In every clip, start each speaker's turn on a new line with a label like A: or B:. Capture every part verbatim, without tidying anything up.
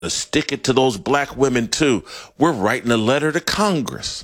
A: to stick it to those black women, too. We're writing a letter to Congress.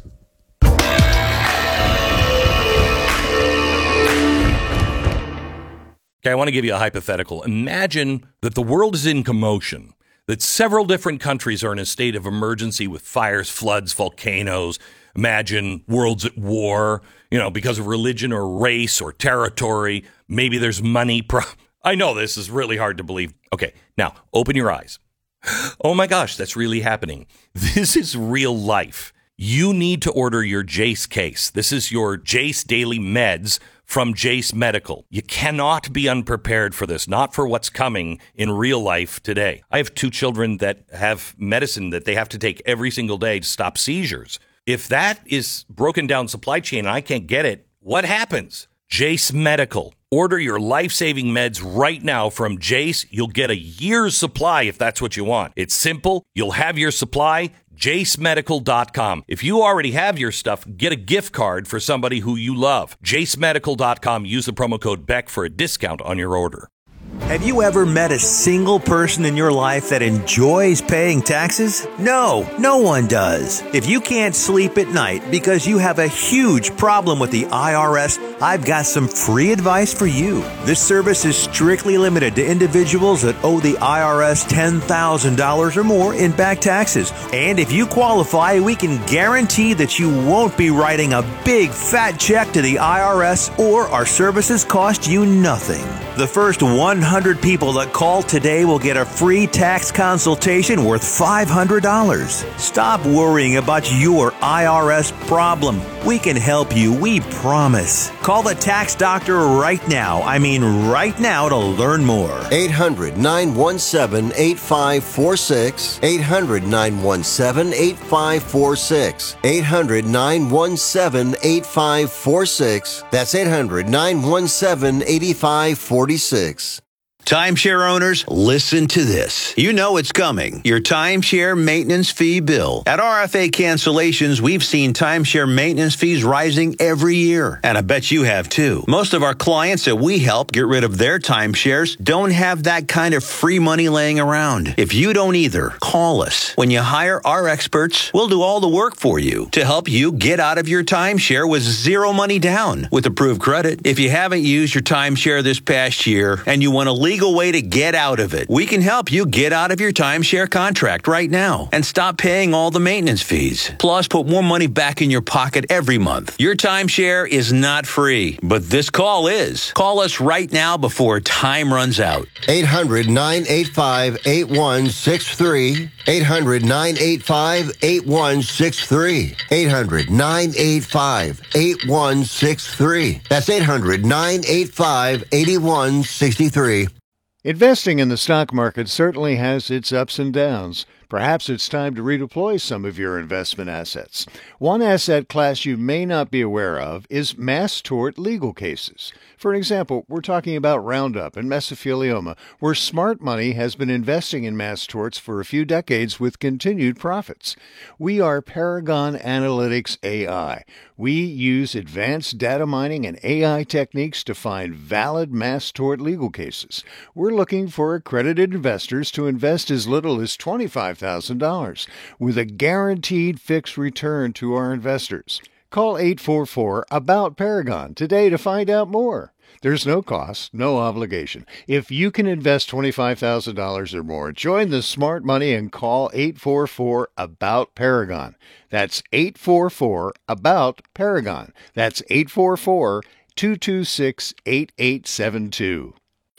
B: Okay, I want to give you a hypothetical. Imagine that the world is in commotion, that several different countries are in a state of emergency with fires, floods, volcanoes. Imagine worlds at war, you know, because of religion or race or territory. Maybe there's money. Pro- I know this is really hard to believe. Okay, now open your eyes. Oh my gosh, that's really happening. This is real life. You need to order your Jace case. This is your Jace Daily Meds from Jace Medical. You cannot be unprepared for this, not for what's coming in real life today. I have two children that have medicine that they have to take every single day to stop seizures. If that is broken down supply chain and I can't get it, what happens? Jace Medical. Order your life-saving meds right now from Jace. You'll get a year's supply if that's what you want. It's simple. You'll have your supply. Jace Medical dot com. If you already have your stuff, get a gift card for somebody who you love. Jace Medical dot com. Use the promo code Beck for a discount on your order.
C: Have you ever met a single person in your life that enjoys paying taxes? No, no one does. If you can't sleep at night because you have a huge problem with the I R S, I've got some free advice for you. This service is strictly limited to individuals that owe the I R S ten thousand dollars or more in back taxes. And if you qualify, we can guarantee that you won't be writing a big fat check to the I R S, or our services cost you nothing. The first one hundred people that call today will get a free tax consultation worth five hundred dollars. Stop worrying about your I R S problem. We can help you, we promise. Call the tax doctor right now. I mean right now to learn more.
D: eight hundred, nine one seven, eight five four six. eight hundred, nine one seven, eight five four six. eight hundred, nine one seven, eight five four six. That's eight hundred, nine one seven, eight five four six.
C: Timeshare owners, listen to this. You know it's coming. Your timeshare maintenance fee bill. At R F A Cancellations, we've seen timeshare maintenance fees rising every year. And I bet you have too. Most of our clients that we help get rid of their timeshares don't have that kind of free money laying around. If you don't either, call us. When you hire our experts, we'll do all the work for you to help you get out of your timeshare with zero money down with approved credit. If you haven't used your timeshare this past year and you want to leave legal way to get out of it. We can help you get out of your timeshare contract right now and stop paying all the maintenance fees. Plus, put more money back in your pocket every month. Your timeshare is not free, but this call is. Call us right now before time runs out.
D: eight hundred, nine eight five, eight one six three. eight hundred, nine eight five, eight one six three. eight hundred, nine eight five, eight one six three. That's eight hundred, nine eight five, eight one six three.
E: Investing in the stock market certainly has its ups and downs. Perhaps it's time to redeploy some of your investment assets. One asset class you may not be aware of is mass tort legal cases. For example, we're talking about Roundup and mesothelioma, where smart money has been investing in mass torts for a few decades with continued profits. We are Paragon Analytics A I. We use advanced data mining and A I techniques to find valid mass tort legal cases. We're looking for accredited investors to invest as little as twenty-five thousand dollars with a guaranteed fixed return to our investors. Call eight four four, A B O U T, Paragon today to find out more. There's no cost, no obligation. If you can invest twenty-five thousand dollars or more, join the smart money and call eight four four, A B O U T, Paragon. That's eight four four, A B O U T, Paragon. That's eight four four, two two six, eight eight seven two.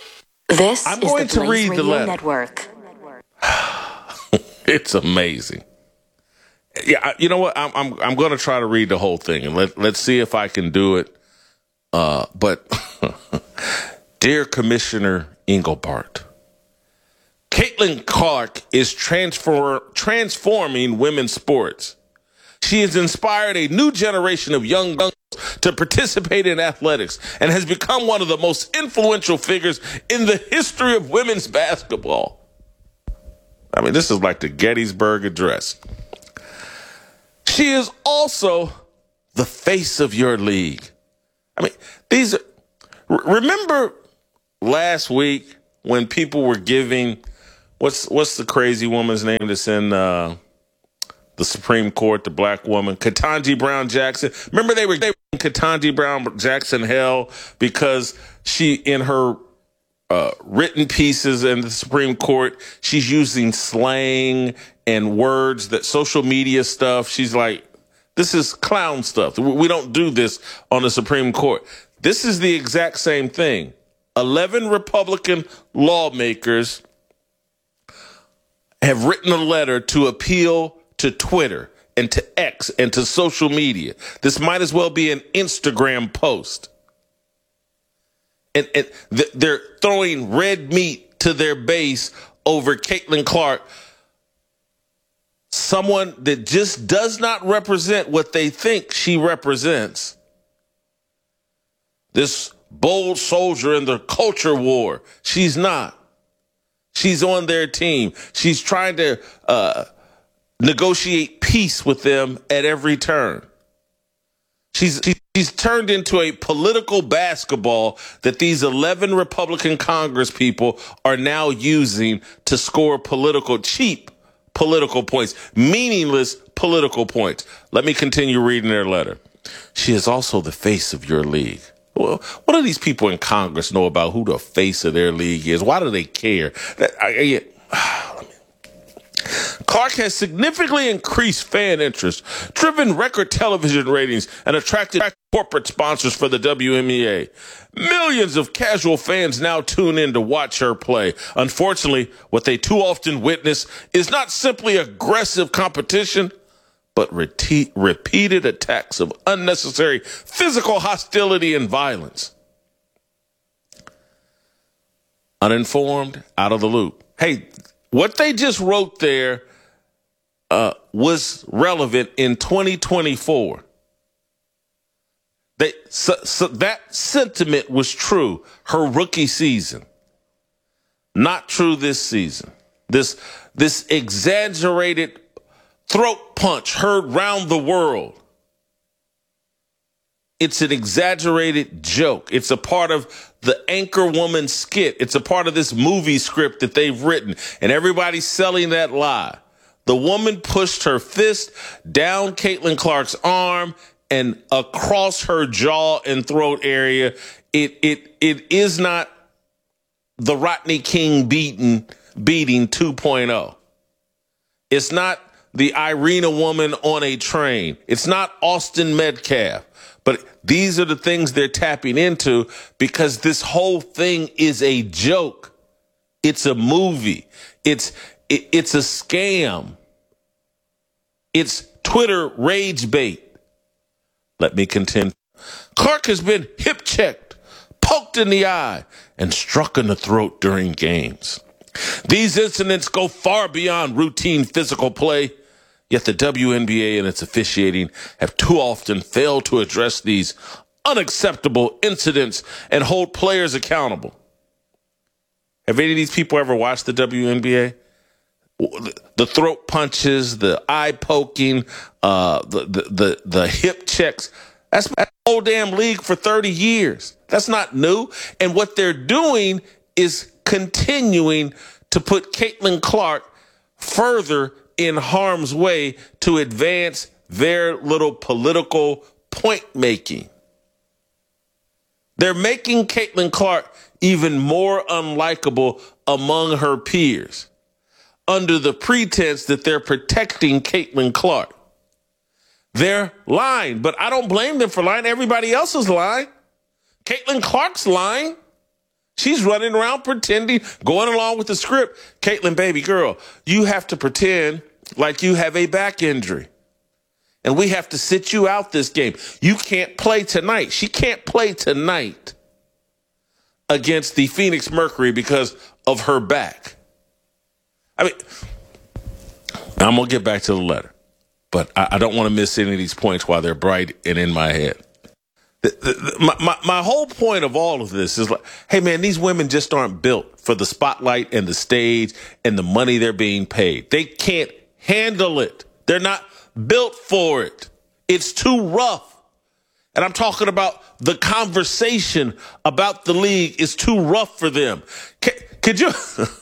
F: This
A: I'm
F: is
A: going
F: the
A: to
F: Blaze
A: read the
F: Radio
A: letter.
F: Network.
A: It's amazing. Yeah, you know what? I'm I'm I'm going to try to read the whole thing, and let let's see if I can do it. Uh, but dear Commissioner Engelbart, Caitlin Clark is transfer transforming women's sports. She has inspired a new generation of young girls to participate in athletics and has become one of the most influential figures in the history of women's basketball. I mean, this is like the Gettysburg Address. She is also the face of your league. I mean, these are, remember last week when people were giving what's what's the crazy woman's name that's in uh, the Supreme Court, the black woman, Ketanji Brown Jackson. Remember they were, they were in Ketanji Brown Jackson hell because she, in her uh, written pieces in the Supreme Court, she's using slang and words that social media stuff. She's like, this is clown stuff. We don't do this on the Supreme Court. This is the exact same thing. eleven Republican lawmakers have written a letter to appeal to Twitter and to X and to social media. This might as well be an Instagram post. And, and th- they're throwing red meat to their base over Caitlin Clark, someone that just does not represent what they think she represents. This bold soldier in the culture war. She's not. She's on their team. She's trying to uh, negotiate peace with them at every turn. She's, she's turned into a political basketball that these eleven Republican Congress people are now using to score political, cheap political points, meaningless political points. Let me continue reading their letter. She is also the face of your league. Well, what do these people in Congress know about who the face of their league is? Why do they care? That, I, I, Clark has significantly increased fan interest, driven record television ratings, and attracted corporate sponsors for the W N B A. Millions of casual fans now tune in to watch her play. Unfortunately, what they too often witness is not simply aggressive competition, but repeat, repeated attacks of unnecessary physical hostility and violence. Uninformed, out of the loop. Hey, what they just wrote there uh, was relevant in twenty twenty-four. They, so, so that sentiment was true her rookie season. Not true this season. This, this exaggerated throat punch heard round the world. It's an exaggerated joke. It's a part of the Anchor Woman skit. It's a part of this movie script that they've written, and everybody's selling that lie. The woman pushed her fist down Caitlin Clark's arm and across her jaw and throat area. It it it is not the Rodney King beating beating two point oh. It's not the Irina woman on a train. It's not Austin Metcalf. But these are the things they're tapping into because this whole thing is a joke. It's a movie. It's it, it's a scam. It's Twitter rage bait. Let me continue. Clark has been hip checked, poked in the eye, and struck in the throat during games. These incidents go far beyond routine physical play. Yet the W N B A and its officiating have too often failed to address these unacceptable incidents and hold players accountable. Have any of these people ever watched the W N B A? The throat punches, the eye poking, uh, the, the, the, the hip checks. That's the whole damn league for thirty years. That's not new. And what they're doing is continuing to put Caitlin Clark further in harm's way to advance their little political point making. They're making Caitlin Clark even more unlikable among her peers under the pretense that they're protecting Caitlin Clark. They're lying, but I don't blame them for lying. Everybody else is lying. Caitlin Clark's lying. She's running around pretending, going along with the script. Caitlin, baby girl, you have to pretend like you have a back injury. And we have to sit you out this game. You can't play tonight. She can't play tonight against the Phoenix Mercury because of her back. I mean, I'm going to get back to the letter, but I, I don't want to miss any of these points while they're bright and in my head. The, the, the, my, my, my whole point of all of this is like, hey, man, these women just aren't built for the spotlight and the stage and the money they're being paid. They can't handle it. They're not built for it. It's too rough. And I'm talking about the conversation about the league is too rough for them. Can, Could you?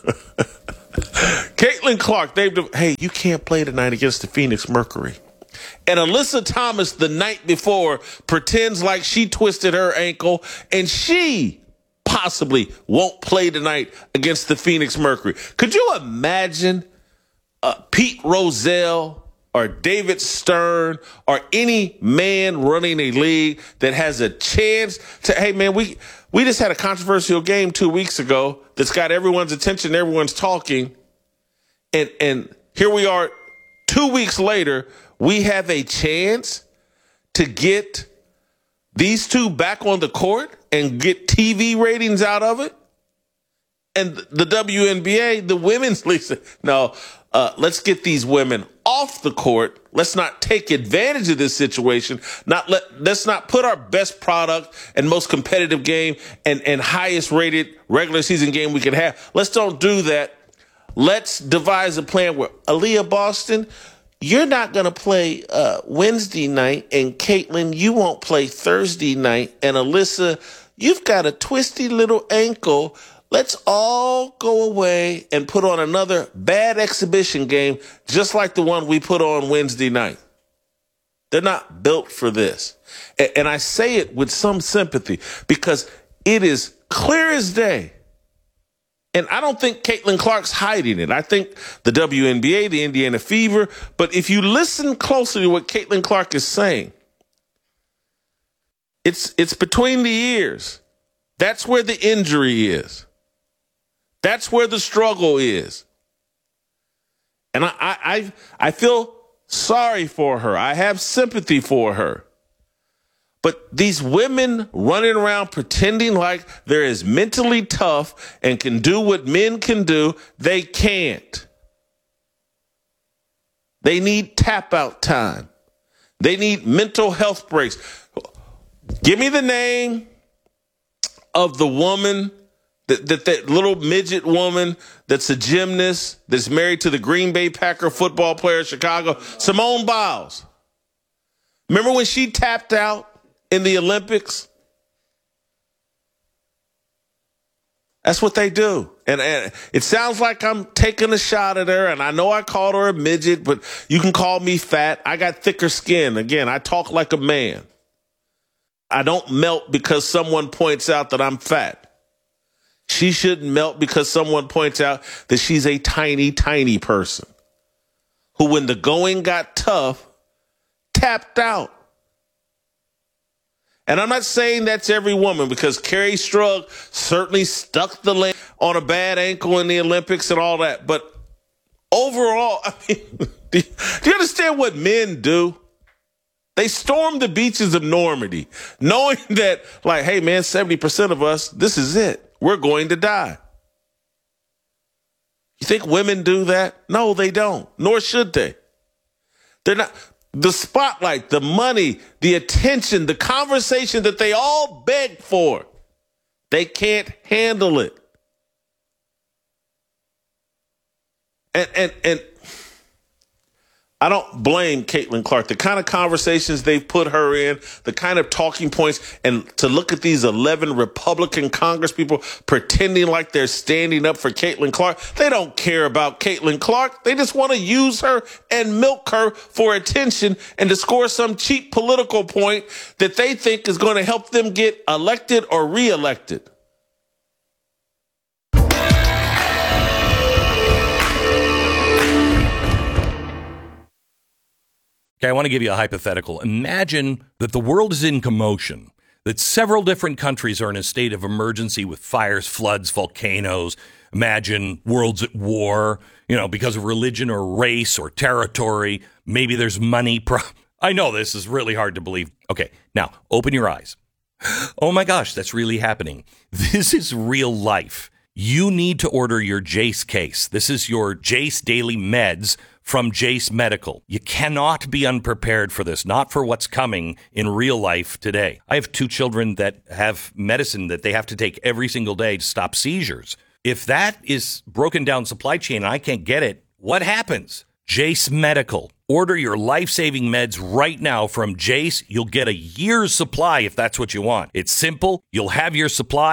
A: Caitlin Clark, they hey, you can't play tonight against the Phoenix Mercury. And Alyssa Thomas the night before pretends like she twisted her ankle and she possibly won't play tonight against the Phoenix Mercury. Could you imagine uh, Pete Rozelle or David Stern or any man running a league that has a chance to, hey, man, we we just had a controversial game two weeks ago that's got everyone's attention, everyone's talking, and and here we are two weeks later, we have a chance to get these two back on the court and get T V ratings out of it? And the W N B A, the women's league, no, uh, let's get these women off the court. Let's not take advantage of this situation. Not let, let's not put our best product and most competitive game and, and highest rated regular season game we could have. Let's don't do that. Let's devise a plan where Aaliyah Boston, you're not going to play uh, Wednesday night, and Caitlin, you won't play Thursday night, and Alyssa, you've got a twisty little ankle. Let's all go away and put on another bad exhibition game just like the one we put on Wednesday night. They're not built for this. And, and I say it with some sympathy because it is clear as day. And I don't think Caitlin Clark's hiding it. I think the W N B A, the Indiana Fever. But if you listen closely to what Caitlin Clark is saying, it's it's between the ears. That's where the injury is. That's where the struggle is. And I I I feel sorry for her. I have sympathy for her. But these women running around pretending like they're as mentally tough and can do what men can do, they can't. They need tap out time. They need mental health breaks. Give me the name of the woman, that, that, that little midget woman that's a gymnast that's married to the Green Bay Packer football player in Chicago, Simone Biles. Remember when she tapped out in the Olympics? That's what they do. And, and it sounds like I'm taking a shot at her, and I know I called her a midget, but you can call me fat. I got thicker skin. Again, I talk like a man. I don't melt because someone points out that I'm fat. She shouldn't melt because someone points out that she's a tiny, tiny person who, when the going got tough, tapped out. And I'm not saying that's every woman, because Carrie Strug certainly stuck the landing on a bad ankle in the Olympics and all that. But overall, I mean, do you understand what men do? They storm the beaches of Normandy, knowing that, like, hey, man, seventy percent of us, this is it. We're going to die. You think women do that? No, they don't. Nor should they. They're not. The spotlight, the money, the attention, the conversation that they all beg for, they can't handle it. And and and I don't blame Caitlin Clark. The kind of conversations they've put her in, the kind of talking points, and to look at these eleven Republican congresspeople pretending like they're standing up for Caitlin Clark. They don't care about Caitlin Clark. They just want to use her and milk her for attention and to score some cheap political point that they think is going to help them get elected or reelected.
B: Okay, I want to give you a hypothetical. Imagine that the world is in commotion, that several different countries are in a state of emergency with fires, floods, volcanoes. Imagine worlds at war, you know, because of religion or race or territory. Maybe there's money. Pro- I know this is really hard to believe. Okay, now open your eyes. Oh my gosh, that's really happening. This is real life. You need to order your Jace case. This is your Jace Daily Meds from Jace Medical. You cannot be unprepared for this, not for what's coming in real life today. I have two children that have medicine that they have to take every single day to stop seizures. If that is broken down supply chain and I can't get it, what happens? Jace Medical. Order your life-saving meds right now from Jace. You'll get a year's supply if that's what you want. It's simple. You'll have your supply.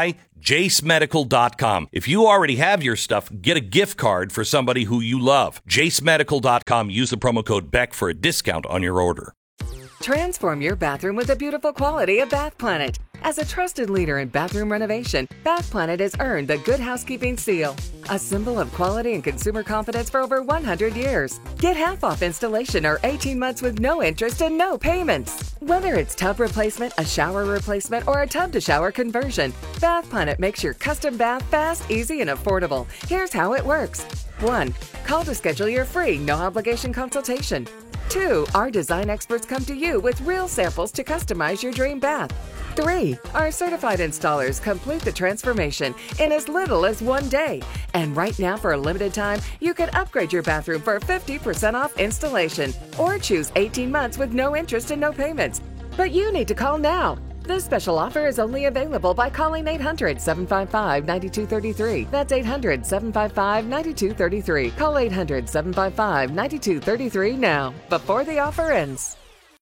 B: Jace Medical dot com. If you already have your stuff, get a gift card for somebody who you love. Jace Medical dot com. Use the promo code Beck for a discount on your order.
F: Transform your bathroom with the beautiful quality of Bath Planet. As a trusted leader in bathroom renovation, Bath Planet has earned the Good Housekeeping seal, a symbol of quality and consumer confidence for over one hundred years. Get half off installation or eighteen months with no interest and no payments. Whether it's tub replacement, a shower replacement, or a tub-to-shower conversion, Bath Planet makes your custom bath fast, easy, and affordable. Here's how it works. one. Call to schedule your free, no-obligation consultation. two. Our design experts come to you with real samples to customize your dream bath. three. Our certified installers complete the transformation in as little as one day. And right now, for a limited time, you can upgrade your bathroom for fifty percent off installation or choose eighteen months with no interest and no payments. But you need to call now. This special offer is only available by calling eight hundred, seven five five, nine two three three. That's eight hundred, seven five five, nine two three three. Call eight hundred, seven five five, nine two three three now, before the offer ends.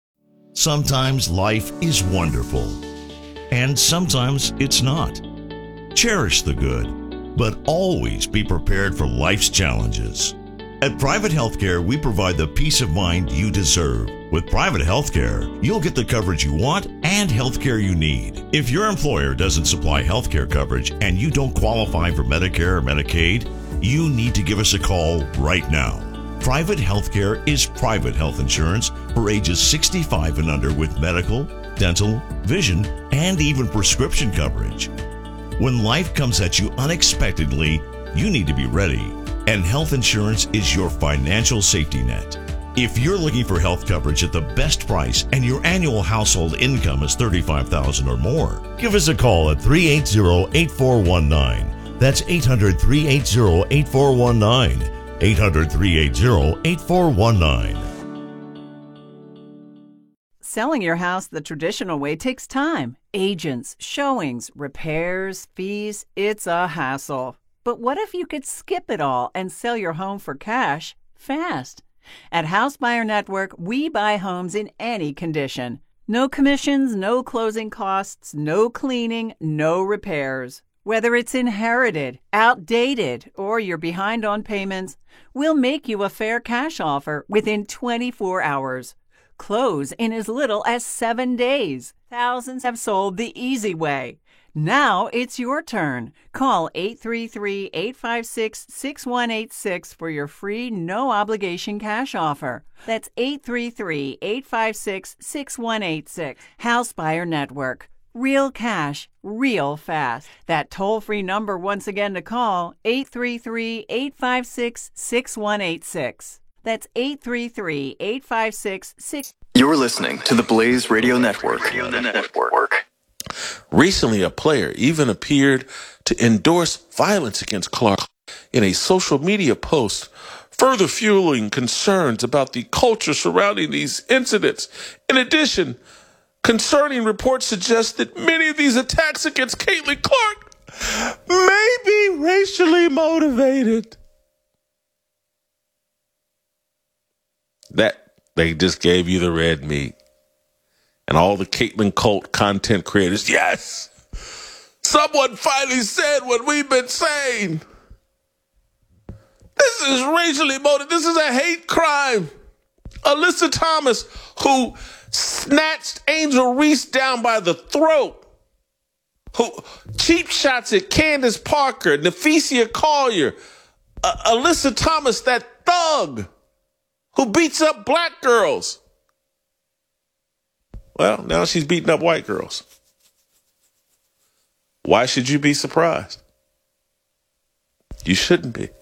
G: Sometimes life is wonderful, and sometimes it's not. Cherish the good, but always be prepared for life's challenges. At Private Healthcare, we provide the peace of mind you deserve. With Private Healthcare, you'll get the coverage you want and healthcare you need. If your employer doesn't supply healthcare coverage and you don't qualify for Medicare or Medicaid, you need to give us a call right now. Private Healthcare is private health insurance for ages sixty-five and under with medical, dental, vision, and even prescription coverage. When life comes at you unexpectedly, you need to be ready. And health insurance is your financial safety net. If you're looking for health coverage at the best price and your annual household income is thirty-five thousand dollars or more, give us a call at three eight zero, eight four one nine. That's eight hundred, three eight zero, eight four one nine. eight hundred, three eight zero, eight four one nine.
H: Selling your house the traditional way takes time. Agents, showings, repairs, fees. It's a hassle. But what if you could skip it all and sell your home for cash fast? At House Buyer Network, we buy homes in any condition. No commissions, no closing costs, no cleaning, no repairs. Whether it's inherited, outdated, or you're behind on payments, we'll make you a fair cash offer within twenty-four hours. Close in as little as seven days. Thousands have sold the easy way. Now it's your turn. Call eight three three, eight five six, six one eight six for your free no-obligation cash offer. That's eight three three, eight five six, six one eight six. House Buyer Network. Real cash, real fast. That toll-free number once again to call, eight three three, eight five six, six one eight six. That's eight three three, eight five six, six.
I: You're listening to the Blaze Radio Network. Radio Network.
A: Recently, a player even appeared to endorse violence against Clark in a social media post, further fueling concerns about the culture surrounding these incidents. In addition, concerning reports suggest that many of these attacks against Caitlin Clark may be racially motivated. That they just gave you the red meat. And all the Caitlin cult content creators, yes, someone finally said what we've been saying. This is racially motivated. This is a hate crime. Alyssa Thomas, who snatched Angel Reese down by the throat, who cheap shots at Candace Parker, Nafisia Collier, uh, Alyssa Thomas, that thug who beats up black girls. Well, now she's beating up white girls. Why should you be surprised? You shouldn't be.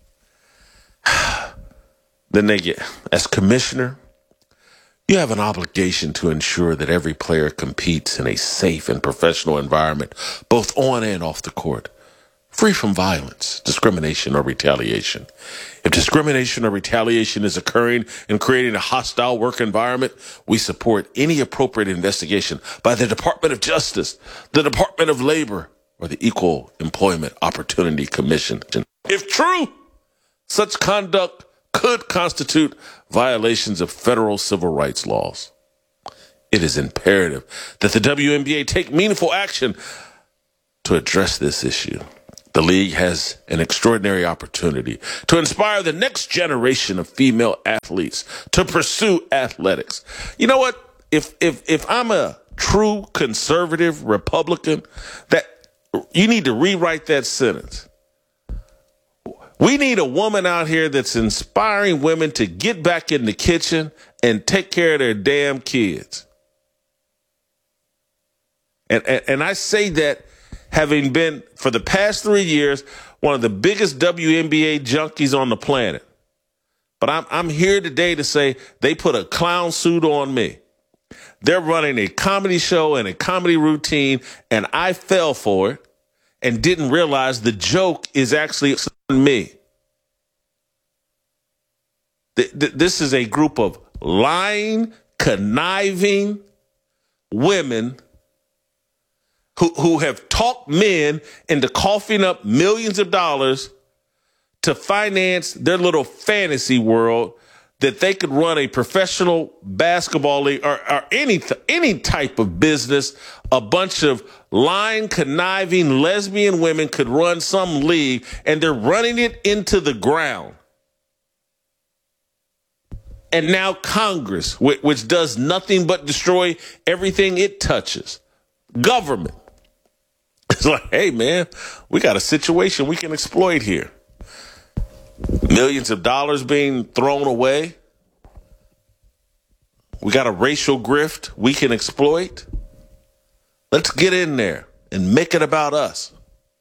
A: Then they get, as commissioner, you have an obligation to ensure that every player competes in a safe and professional environment, both on and off the court, free from violence, discrimination, or retaliation. If discrimination or retaliation is occurring and creating a hostile work environment, we support any appropriate investigation by the Department of Justice, the Department of Labor, or the Equal Employment Opportunity Commission. If true, such conduct could constitute violations of federal civil rights laws. It is imperative that the W N B A take meaningful action to address this issue. The league has an extraordinary opportunity to inspire the next generation of female athletes to pursue athletics. You know what? If if if I'm a true conservative Republican, that you need to rewrite that sentence. We need a woman out here that's inspiring women to get back in the kitchen and take care of their damn kids. And, and, and I say that having been, for the past three years, one of the biggest W N B A junkies on the planet. But I'm, I'm here today to say they put a clown suit on me. They're running a comedy show and a comedy routine, and I fell for it and didn't realize the joke is actually on me. This is a group of lying, conniving women who, who have talked men into coughing up millions of dollars to finance their little fantasy world that they could run a professional basketball league or, or any, any type of business. A bunch of lying, conniving lesbian women could run some league, and they're running it into the ground. And now Congress, which does nothing but destroy everything it touches. Government. It's like, hey, man, we got a situation we can exploit here. Millions of dollars being thrown away. We got a racial grift we can exploit. Let's get in there and make it about us.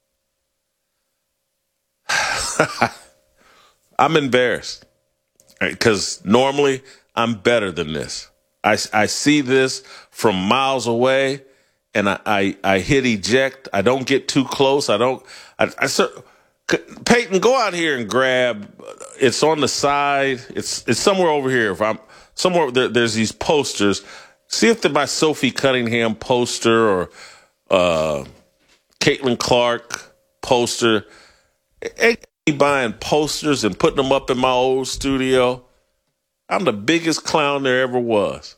A: I'm embarrassed because normally I'm better than this. I, I see this from miles away and I, I, I hit eject. I don't get too close. I don't, I, I Peyton, go out here and grab. It's on the side. It's it's somewhere over here. If I'm somewhere, there, there's these posters. See if they're my Sophie Cunningham poster or uh, Caitlin Clark poster. Ain't me buying posters and putting them up in my old studio. I'm the biggest clown there ever was.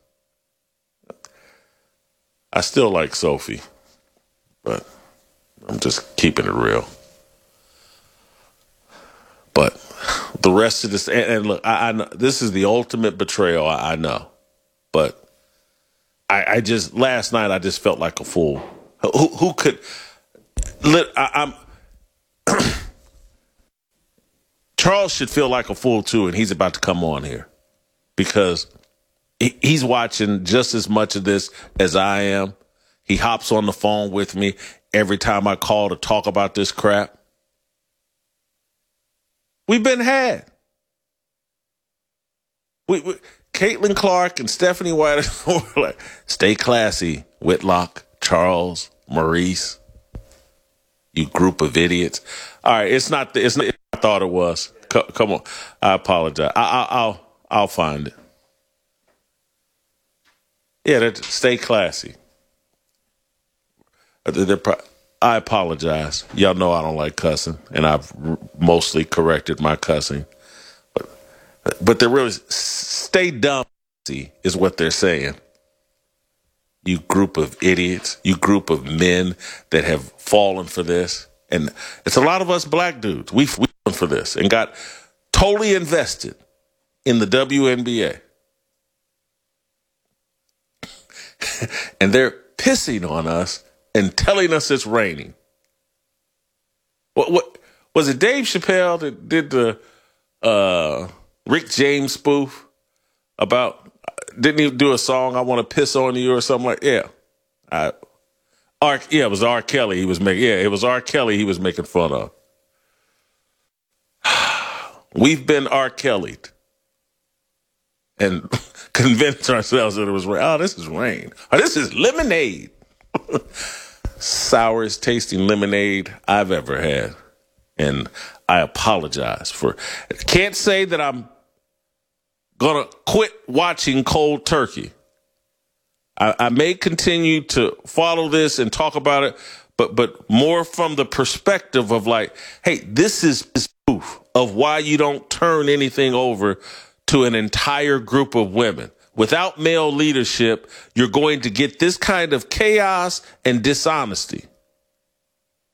A: I still like Sophie, but I'm just keeping it real. But the rest of this, and, and look, I, I know this is the ultimate betrayal. I, I know, but I, I just last night I just felt like a fool. Who, who could? Lit, I, I'm Charles should feel like a fool too, and he's about to come on here because he, he's watching just as much of this as I am. He hops on the phone with me every time I call to talk about this crap. We've been had. We, we Caitlin Clark and Stephanie White were like, stay classy, Whitlock, Charles, Maurice, you group of idiots. All right, it's not. The, it's not. I thought it was. C- come on, I apologize. I, I, I'll I'll find it. Yeah, stay classy. They're pro- I apologize. Y'all know I don't like cussing, and I've r- mostly corrected my cussing. But, but they're really, stay dumb is what they're saying. You group of idiots, you group of men that have fallen for this. And it's a lot of us black dudes. We've fallen for this and got totally invested in the W N B A. And they're pissing on us and telling us it's raining. What what was it? Dave Chappelle that did the uh, Rick James spoof about? Didn't he do a song? I want to piss on you or something like? Yeah, I, R, yeah, it was R. Kelly. He was making. Yeah, it was R. Kelly. He was making fun of. We've been R. Kelly'd and convinced ourselves that it was rain. Oh, this is rain. Oh, this is lemonade. Sourest tasting lemonade I've ever had. And I apologize for, can't say that I'm going to quit watching cold turkey. I, I may continue to follow this and talk about it, but, but more from the perspective of like, hey, this is proof of why you don't turn anything over to an entire group of women. Without male leadership, you're going to get this kind of chaos and dishonesty.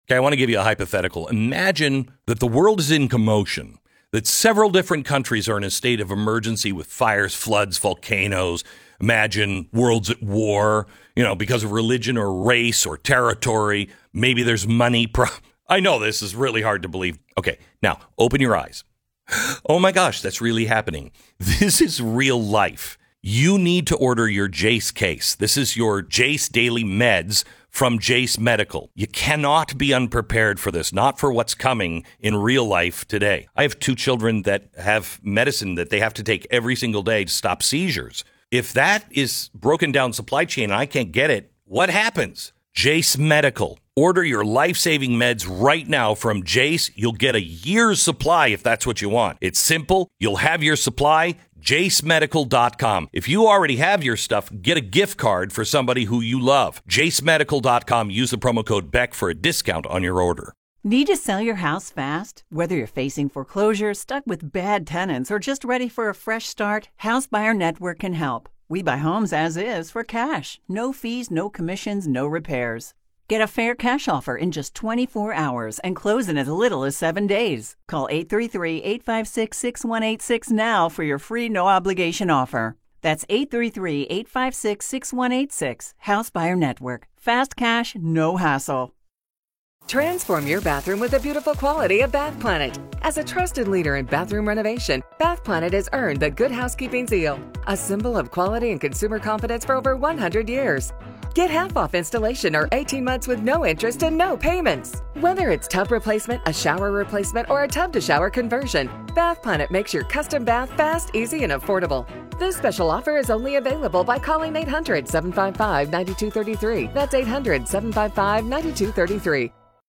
B: Okay, I want to give you a hypothetical. Imagine that the world is in commotion, that several different countries are in a state of emergency with fires, floods, volcanoes. Imagine worlds at war, you know, because of religion or race or territory. Maybe there's money. Pro- I know this is really hard to believe. Okay, now open your eyes. Oh my gosh, that's really happening. This is real life. You need to order your Jace case. This is your Jace Daily Meds from Jace Medical. You cannot be unprepared for this, not for what's coming in real life today. I have two children that have medicine that they have to take every single day to stop seizures. If that is broken down supply chain and I can't get it, what happens? Jace Medical. Order your life-saving meds right now from Jace. You'll get a year's supply if that's what you want. It's simple. You'll have your supply. jace medical dot com. If you already have your stuff, get a gift card for somebody who you love. jace medical dot com. Use the promo code Beck for a discount on your order.
H: Need to sell your house fast? Whether you're facing foreclosure, stuck with bad tenants, or just ready for a fresh start, House Buyer Network can help. We buy homes as is for cash. No fees, no commissions, no repairs. Get a fair cash offer in just twenty-four hours and close in as little as seven days. Call eight three three, eight five six, six one eight six now for your free no-obligation offer. That's eight three three, eight five six, six one eight six. House Buyer Network. Fast cash, no hassle.
F: Transform your bathroom with the beautiful quality of Bath Planet. As a trusted leader in bathroom renovation, Bath Planet has earned the Good Housekeeping seal, a symbol of quality and consumer confidence for over one hundred years. Get half off installation or eighteen months with no interest and no payments. Whether it's tub replacement, a shower replacement, or a tub-to-shower conversion, Bath Planet makes your custom bath fast, easy, and affordable. This special offer is only available by calling eight hundred, seven five five, nine two three three. That's eight hundred, seven five five, nine two three three.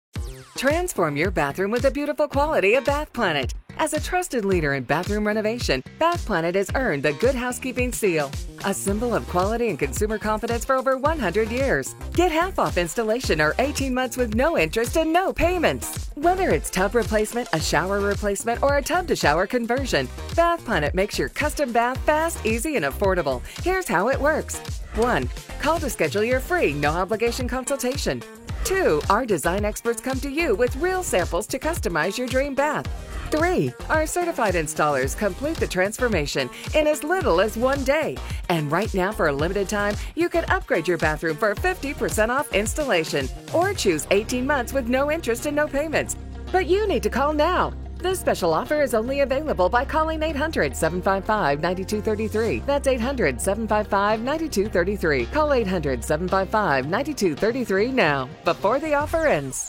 F: Transform your bathroom with the beautiful quality of Bath Planet. As a trusted leader in bathroom renovation, Bath Planet has earned the Good Housekeeping seal, a symbol of quality and consumer confidence for over one hundred years. Get half off installation or eighteen months with no interest and no payments. Whether it's tub replacement, a shower replacement, or a tub-to-shower conversion, Bath Planet makes your custom bath fast, easy, and affordable. Here's how it works. one. Call to schedule your free, no-obligation consultation. two. Our design experts come to you with real samples to customize your dream bath. three. Our certified installers complete the transformation in as little as one day. And right now, for a limited time, you can upgrade your bathroom for fifty percent off installation or choose eighteen months with no interest and no payments. But you need to call now. This special offer is only available by calling eight hundred, seven five five, nine two three three. That's eight hundred, seven five five, nine two three three. Call eight hundred, seven five five, nine two three three now, before the offer ends.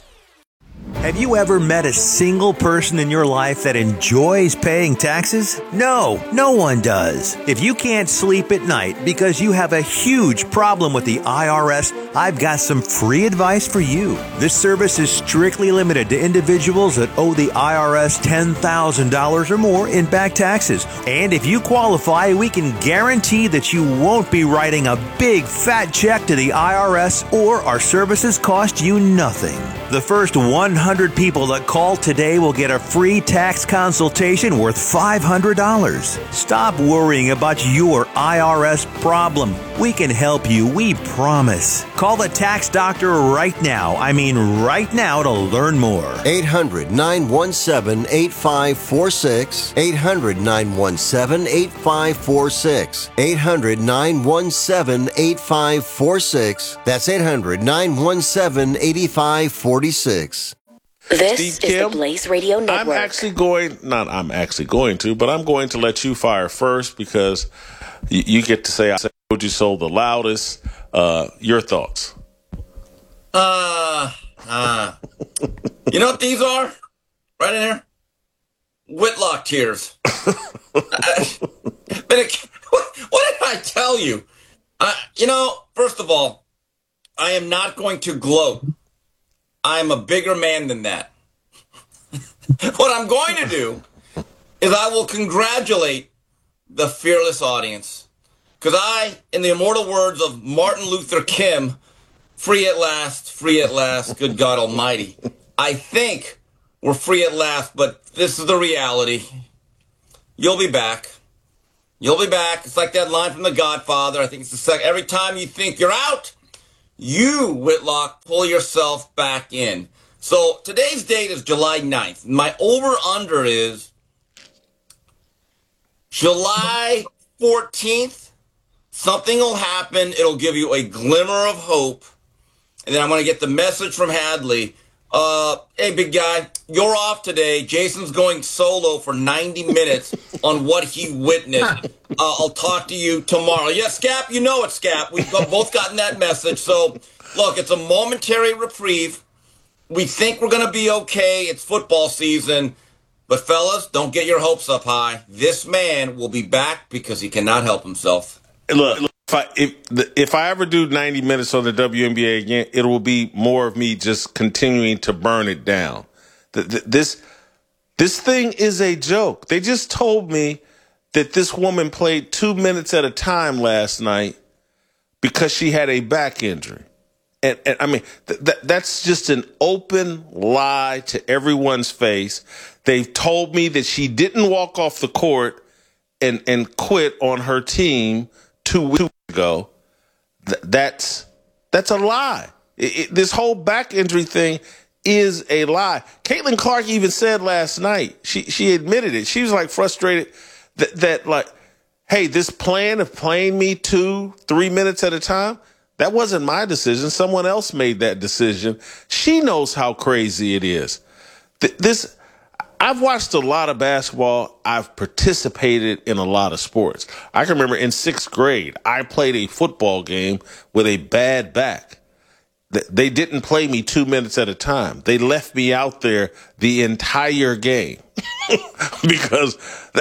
C: Have you ever met a single person in your life that enjoys paying taxes? No, no one does. If you can't sleep at night because you have a huge problem with the I R S, I've got some free advice for you. This service is strictly limited to individuals that owe the I R S ten thousand dollars or more in back taxes. And if you qualify, we can guarantee that you won't be writing a big fat check to the I R S, or our services cost you nothing. The first one hundred people that call today will get a free tax consultation worth five hundred dollars. Stop worrying about your I R S problem. We can help you, we promise. Call the tax doctor right now. I mean right now to learn more.
D: eight hundred, nine one seven, eight five four six. eight hundred, nine one seven, eight five four six. eight hundred, nine one seven, eight five four six. That's eight hundred, nine one seven, eight five four six.
J: This
A: Steve
J: is
A: Kim,
J: the Blaze Radio Network.
A: I'm actually going, not I'm actually going to, but I'm going to let you fire first because you, you get to say, I told you so the loudest. Uh, your thoughts?
K: Uh, uh, you know what these are? Right in here? Whitlock tears. I, but it, what, what did I tell you? Uh, you know, first of all, I am not going to gloat. I am a bigger man than that. What I'm going to do is I will congratulate the fearless audience. Because I, in the immortal words of Martin Luther King, free at last, free at last, good God Almighty. I think we're free at last, but this is the reality. You'll be back. You'll be back. It's like that line from The Godfather. I think it's the second. Every time you think you're out, you, Whitlock, pull yourself back in. So today's date is July ninth. My over-under is July fourteenth. Something will happen. It'll give you a glimmer of hope. And then I'm going to get the message from Hadley. Uh, hey, big guy, you're off today. Jason's going solo for ninety minutes on what he witnessed. Uh, I'll talk to you tomorrow. Yeah, Scap, you know it, Scap. We've both gotten that message. So, look, it's a momentary reprieve. We think we're going to be okay. It's football season. But, fellas, don't get your hopes up high. This man will be back because he cannot help himself.
A: Look, look if, I, if, if I ever do ninety minutes on the W N B A again, it will be more of me just continuing to burn it down. This, this thing is a joke. They just told me that this woman played two minutes at a time last night because she had a back injury. And, and I mean, th- th- that's just an open lie to everyone's face. They've told me that she didn't walk off the court and, and quit on her team two weeks ago. Th- that's that's a lie. It, it, this whole back injury thing is a lie. Caitlin Clark even said last night, she she admitted it. She was like frustrated that, that like, hey, this plan of playing me two, three minutes at a time, that wasn't my decision. Someone else made that decision. She knows how crazy it is. Th- this, I've watched a lot of basketball. I've participated in a lot of sports. I can remember in sixth grade, I played a football game with a bad back. They didn't play me two minutes at a time. They left me out there the entire game because,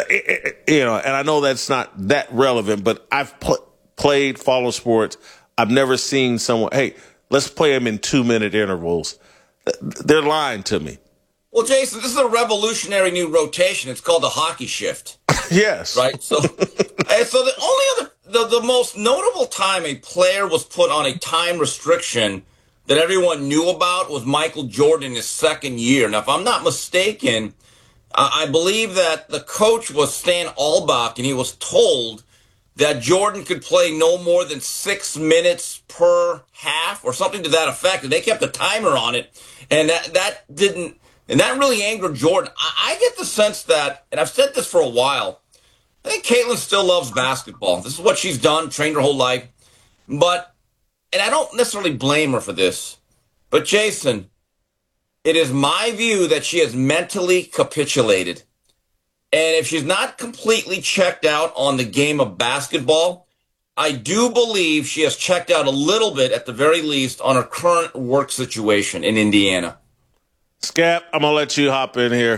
A: you know, and I know that's not that relevant, but I've pl- played, followed sports. I've never seen someone, hey, let's play them in two minute intervals. They're lying to me.
K: Well, Jason, this is a revolutionary new rotation. It's called the hockey shift.
A: Yes.
K: Right? So, and so the only other, the, the most notable time a player was put on a time restriction that everyone knew about was Michael Jordan in his second year. Now, if I'm not mistaken, uh, I believe that the coach was Stan Albach, and he was told that Jordan could play no more than six minutes per half or something to that effect. And they kept a timer on it. And that, that didn't, and that really angered Jordan. I, I get the sense that, and I've said this for a while, I think Caitlin still loves basketball. This is what she's done, trained her whole life. But, and I don't necessarily blame her for this, but Jason, it is my view that she has mentally capitulated. And if she's not completely checked out on the game of basketball, I do believe she has checked out a little bit, at the very least, on her current work situation in Indiana.
A: Scap, I'm going to let you hop in here.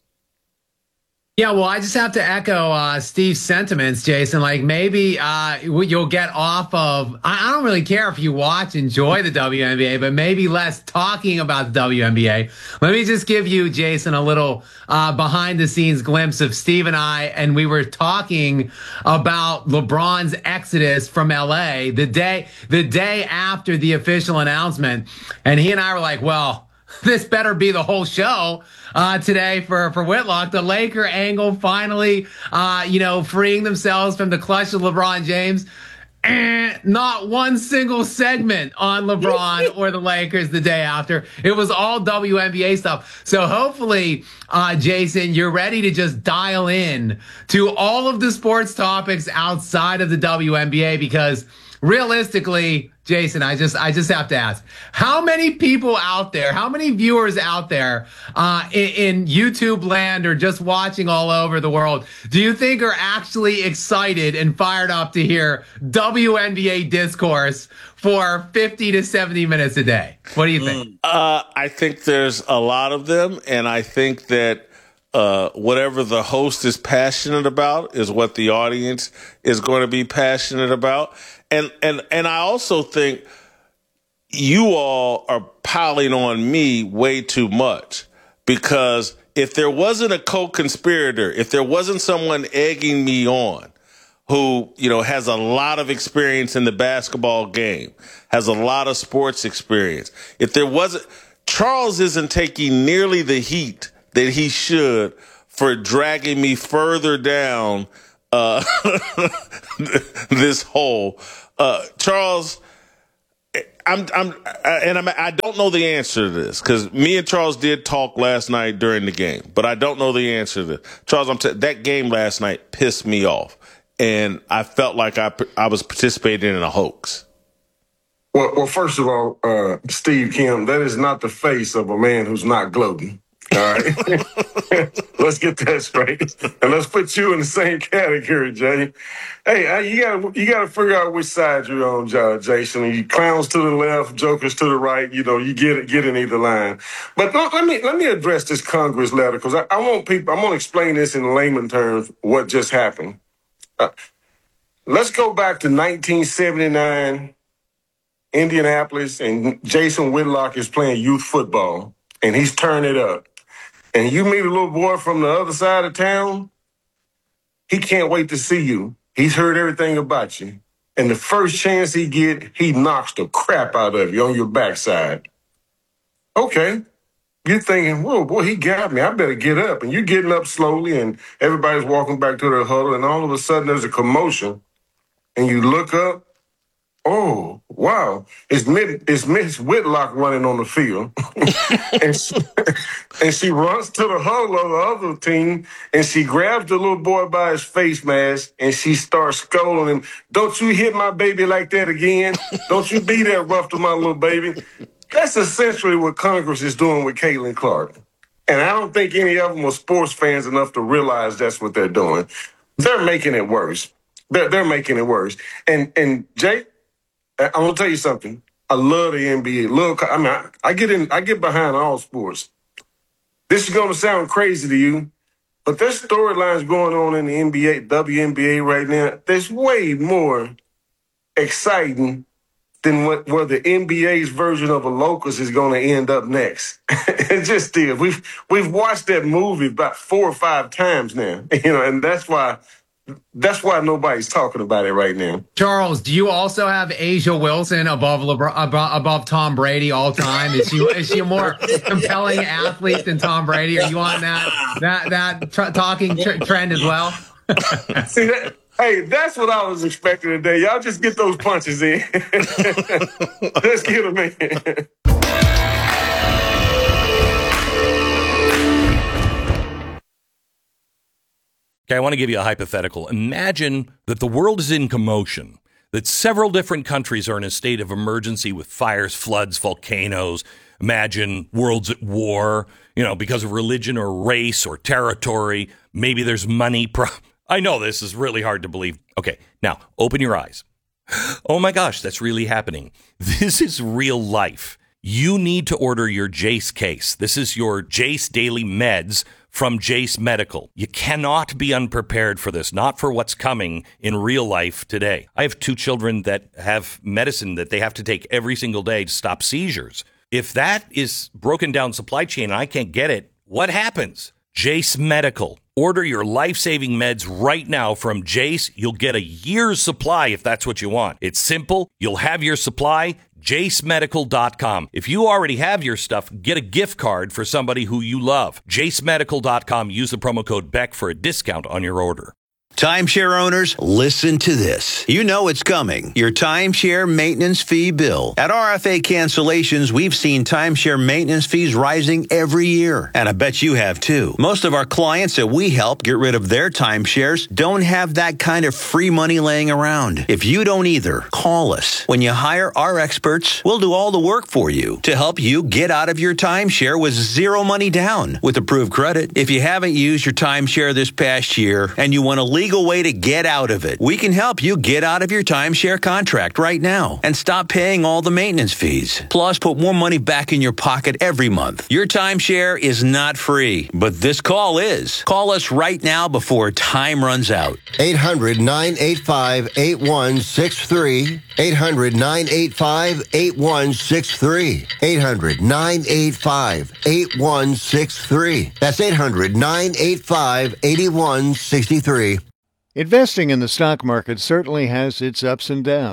J: Yeah, well, I just have to echo uh, Steve's sentiments, Jason. Like, maybe uh, you'll get off of, I, I don't really care if you watch, enjoy the W N B A, but maybe less talking about the W N B A. Let me just give you, Jason, a little uh, behind-the-scenes glimpse of Steve and I, and we were talking about LeBron's exodus from L A the day, the day after the official announcement, and he and I were like, well, this better be the whole show uh, today for, for Whitlock. The Laker angle finally, uh, you know, freeing themselves from the clutch of LeBron James. And not one single segment on LeBron or the Lakers the day after. It was all W N B A stuff. So hopefully, uh, Jason, you're ready to just dial in to all of the sports topics outside of the W N B A, because realistically, Jason, I just I just have to ask, how many people out there, how many viewers out there uh, in, in YouTube land or just watching all over the world do you think are actually excited and fired up to hear W N B A discourse for fifty to seventy minutes a day? What do you think?
A: Uh, I think there's a lot of them, and I think that uh, whatever the host is passionate about is what the audience is going to be passionate about. And and and I also think you all are piling on me way too much, because if there wasn't a co-conspirator, if there wasn't someone egging me on who, you know, has a lot of experience in the basketball game, has a lot of sports experience, if there wasn't, Charles isn't taking nearly the heat that he should for dragging me further down uh, this hole. Uh, Charles, I'm, I'm, and I'm, I don't know the answer to this because me and Charles did talk last night during the game, but I don't know the answer to this. Charles, I'm t- that game last night pissed me off, and I felt like I, I was participating in a hoax.
L: Well, well, first of all, uh, Steve Kim, that is not the face of a man who's not gloating. All right, let's get that straight, and let's put you in the same category, Jay. Hey, you got you got to figure out which side you're on, Jason. You clowns to the left, jokers to the right. You know, you get it, get in either line. But no, let me let me address this Congress letter because I, I want people. I'm going to explain this in layman terms. What just happened? Uh, let's go back to nineteen seventy-nine, Indianapolis, and Jason Whitlock is playing youth football, and he's turning it up. And you meet a little boy from the other side of town, he can't wait to see you. He's heard everything about you. And the first chance he get, he knocks the crap out of you on your backside. Okay. You're thinking, whoa, boy, he got me. I better get up. And you're getting up slowly, and everybody's walking back to their huddle, and all of a sudden there's a commotion. And you look up, oh, wow, it's, Mid- it's Miss Whitlock running on the field. and, she, and she runs to the huddle of the other team, and she grabs the little boy by his face mask, and she starts scolding him, don't you hit my baby like that again? Don't you be that rough to my little baby? That's essentially what Congress is doing with Caitlin Clark. And I don't think any of them are sports fans enough to realize that's what they're doing. They're making it worse. They're, they're making it worse. And, and Jay, I'm gonna tell you something. I love the N B A. Love, I mean, I, I get in. I get behind all sports. This is gonna sound crazy to you, but there's storylines going on in the N B A, W N B A right now. That's way more exciting than what where the N B A's version of a Locust is gonna end up next. It just is. We've we've watched that movie about four or five times now, you know, and that's why. That's why nobody's talking about it right now.
J: Charles, do you also have Asia Wilson above LeBron, above, above Tom Brady all time? Is she is she a more compelling athlete than Tom Brady? Are you on that that that tr- talking tr- trend as well?
L: See that? Hey, that's what I was expecting today. Y'all just get those punches in. Let's get them in.
B: Okay, I want to give you a hypothetical. Imagine that the world is in commotion, that several different countries are in a state of emergency with fires, floods, volcanoes. Imagine worlds at war, you know, because of religion or race or territory. Maybe there's money. Pro- I know this is really hard to believe. Okay, now open your eyes. Oh my gosh, that's really happening. This is real life. You need to order your Jace case. This is your Jace Daily Meds from Jace Medical. You cannot be unprepared for this, not for what's coming in real life today. I have two children that have medicine that they have to take every single day to stop seizures. If that is broken down supply chain and I can't get it, what happens? Jace Medical. Order your life-saving meds right now from Jace. You'll get a year's supply if that's what you want. It's simple. You'll have your supply. Jace Medical dot com. If you already have your stuff, get a gift card for somebody who you love. Jace Medical dot com. Use the promo code Beck for a discount on your order.
C: Timeshare owners, listen to this. You know it's coming. Your timeshare maintenance fee bill. At R F A Cancellations, we've seen timeshare maintenance fees rising every year. And I bet you have too. Most of our clients that we help get rid of their timeshares don't have that kind of free money laying around. If you don't either, call us. When you hire our experts, we'll do all the work for you to help you get out of your timeshare with zero money down with approved credit. If you haven't used your timeshare this past year and you want to leave legal way to get out of it. We can help you get out of your timeshare contract right now and stop paying all the maintenance fees. Plus, put more money back in your pocket every month. Your timeshare is not free, but this call is. Call us right now before time runs out.
D: eight hundred nine eight five eight one six three. eight hundred nine eight five eight one six three. eight hundred nine eight five eight one six three. That's eight hundred nine eight five eight one six three.
E: Investing in the stock market certainly has its ups and downs.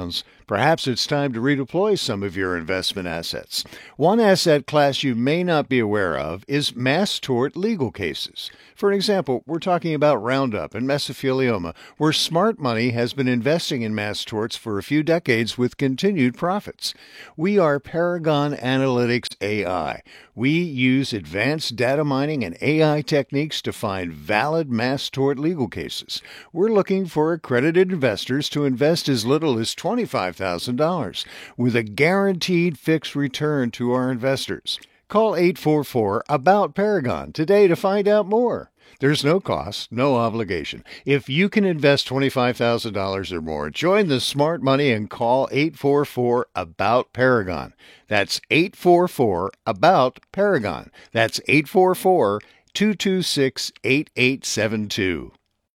E: Perhaps it's time to redeploy some of your investment assets. One asset class you may not be aware of is mass tort legal cases. For example, we're talking about Roundup and mesothelioma, where smart money has been investing in mass torts for a few decades with continued profits. We are Paragon Analytics A I. We use advanced data mining and A I techniques to find valid mass tort legal cases. We're looking for accredited investors to invest as little as twenty-five thousand dollars with a guaranteed fixed return to our investors. Call eight four four, A B O U T, Paragon today to find out more. There's no cost, no obligation. If you can invest twenty-five thousand dollars or more, join the smart money and call eight four four, A B O U T, Paragon. That's eight four four, A B O U T, Paragon. That's eight four four, two two six, eight eight seven two.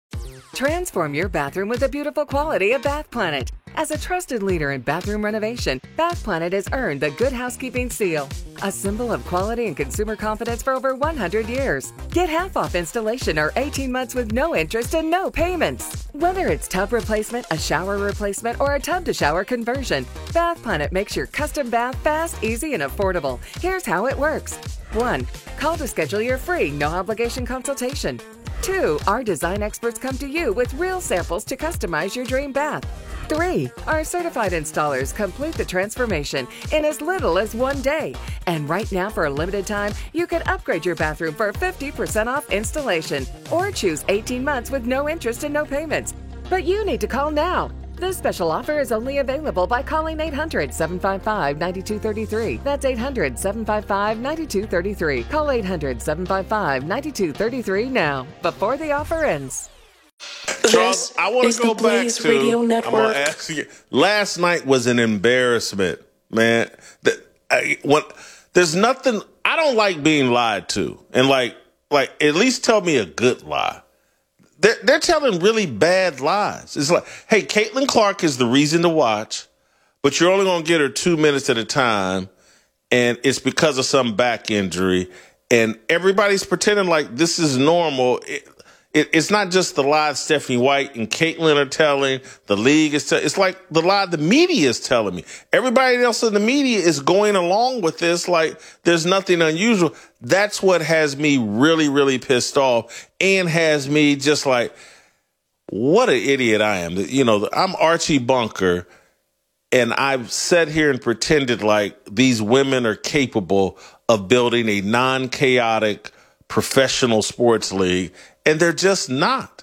F: Transform your bathroom with the beautiful quality of Bath Planet. As a trusted leader in bathroom renovation, Bath Planet has earned the Good Housekeeping Seal, a symbol of quality and consumer confidence for over one hundred years. Get half off installation or eighteen months with no interest and no payments. Whether it's tub replacement, a shower replacement, or a tub-to-shower conversion, Bath Planet makes your custom bath fast, easy, and affordable. Here's how it works. one. Call to schedule your free, no-obligation consultation. two. Our design experts come to you with real samples to customize your dream bath. three. Our certified installers complete the transformation in as little as one day. And right now, for a limited time, you can upgrade your bathroom for fifty percent off installation or choose eighteen months with no interest and no payments. But you need to call now. This special offer is only available by calling eight hundred, seven five five, nine two three three. That's eight hundred, seven five five, nine two three three. Call eight hundred, seven five five, nine two three three now, before the offer ends.
A: Charles, I want to go back to, Radio Network. I'm going to ask you, last night was an embarrassment, man. The, I, what, there's nothing, I don't like being lied to. And like, like, at least tell me a good lie. They're, they're telling really bad lies. It's like, hey, Caitlin Clark is the reason to watch, but you're only going to get her two minutes at a time, and it's because of some back injury, and everybody's pretending like this is normal. It, it, it's not just the lie Stephanie White and Caitlin are telling, the league is telling. It's like the lie the media is telling me. Everybody else in the media is going along with this like there's nothing unusual. That's what has me really, really pissed off and has me just like, what an idiot I am. You know, I'm Archie Bunker, and I've sat here and pretended like these women are capable of building a non-chaotic professional sports league, and they're just not.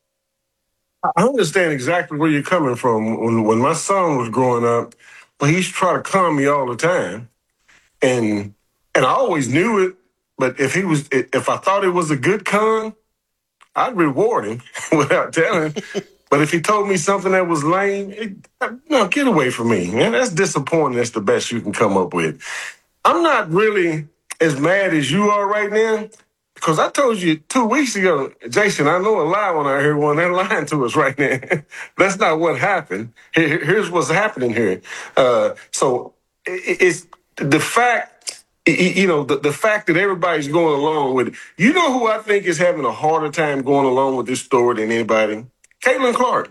L: I understand exactly where you're coming from. When when my son was growing up, but he used to try to calm me all the time, and and I always knew it. But if he was, if I thought it was a good con, I'd reward him without telling him. But if he told me something that was lame, it, no, get away from me, man. That's disappointing. That's the best you can come up with. I'm not really as mad as you are right now, because I told you two weeks ago, Jason, I know a lie when I hear one. They're lying to us right now. That's not what happened. Here, here's what's happening here. Uh, so it, it's the fact, you know, the, the fact that everybody's going along with it. You know who I think is having a harder time going along with this story than anybody? Caitlin Clark.